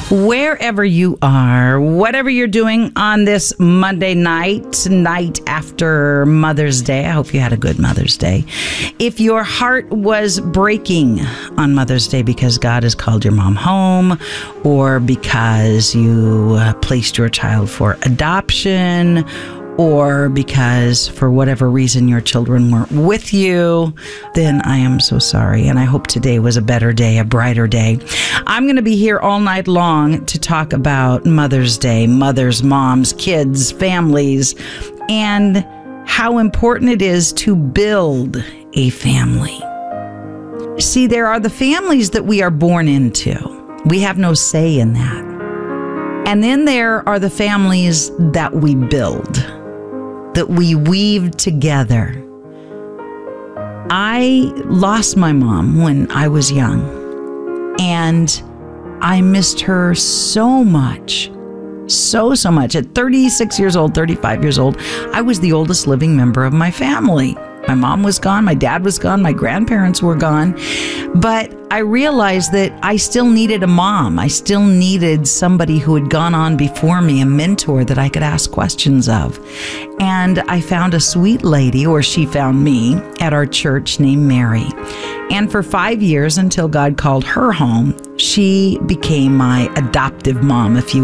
Wherever you are, whatever you're doing on this Monday night after Mother's Day, I hope you had a good Mother's Day. If your heart was breaking on Mother's Day because God has called your mom home, or because you placed your child for adoption, or because for whatever reason your children weren't with you, then I am so sorry. And I hope today was a better day, a brighter day. I'm going to be here all night long to talk about Mother's Day, mothers, moms, kids, families, and how important it is to build a family. See, there are the families that we are born into. We have no say in that. And then there are the families that we build, that we weave together. I lost my mom when I was young, and I missed her so much. So much. At 36 years old, 35 years old, I was the oldest living member of my family. My mom was gone, my dad was gone, my grandparents were gone. But I realized that I still needed a mom. I still needed somebody who had gone on before me, a mentor that I could ask questions of. And I found a sweet lady, or she found me, at our church named Mary. And for 5 years, until God called her home, she became my adoptive mom, if you